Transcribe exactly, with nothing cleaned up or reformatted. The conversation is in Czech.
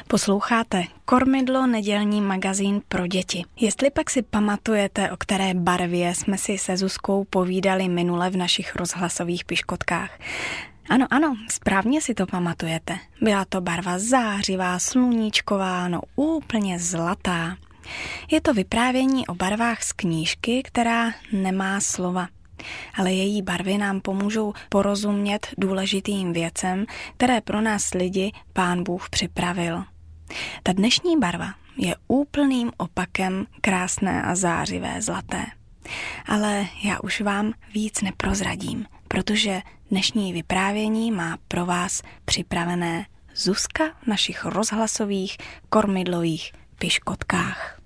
Posloucháte Kormidlo, nedělní magazín pro děti. Jestli pak si pamatujete, o které barvě jsme si se Zuzkou povídali minule v našich rozhlasových piškotkách. Ano, ano, správně si to pamatujete. Byla to barva zářivá, sluníčková, no úplně zlatá. Je to vyprávění o barvách z knížky, která nemá slova. Ale její barvy nám pomůžou porozumět důležitým věcem, které pro nás lidi Pán Bůh připravil. Ta dnešní barva je úplným opakem krásné a zářivé zlaté. Ale já už vám víc neprozradím, protože dnešní vyprávění má pro vás připravené Zuzka v našich rozhlasových kormidlových piškotkách.